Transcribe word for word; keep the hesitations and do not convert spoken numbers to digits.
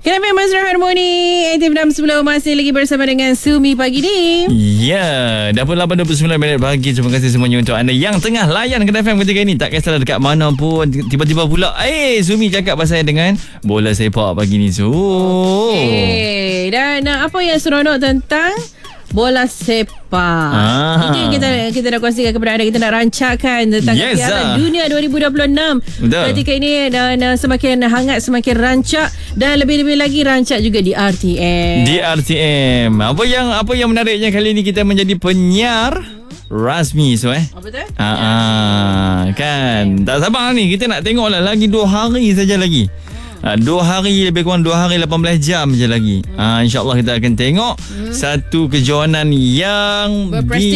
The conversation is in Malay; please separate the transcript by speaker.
Speaker 1: Kenapa Mesra Harmoni aktif enam sepuluh masih lagi bersama dengan Sumi pagi ni.
Speaker 2: Ya, dah pun lapan dua puluh sembilan minit pagi. Terima kasih semuanya untuk anda yang tengah layan Kedah F M ketika ini. Tak kisahlah dekat mana pun, tiba-tiba pula eh Sumi cakap pasal dengan bola sepak pagi ni. So,
Speaker 1: okay. Dan uh, apa yang seronok tentang bola sepak?
Speaker 2: Ah.
Speaker 1: Itu yang kita kita nak kongsikan kepada anda. Kita nak rancakkan tentang
Speaker 2: Yes,
Speaker 1: Piala
Speaker 2: ah.
Speaker 1: Dunia dua ribu dua puluh enam.
Speaker 2: Betul.
Speaker 1: Ketika ini dan uh, semakin hangat, semakin rancak dan lebih-lebih lagi rancak juga di R T M.
Speaker 2: di R T M. Apa yang apa yang menariknya kali ini kita menjadi penyiar rasmi, so eh.
Speaker 1: Oh, betul?
Speaker 2: Ah, ah, kan. Tak sabar ni, kita nak tengok lah, lagi dua hari saja lagi. Ha, dua hari, lebih kurang dua hari lapan belas jam je lagi. Hmm. Ha, InsyaAllah kita akan tengok hmm. satu kejohanan yang
Speaker 1: berprestij.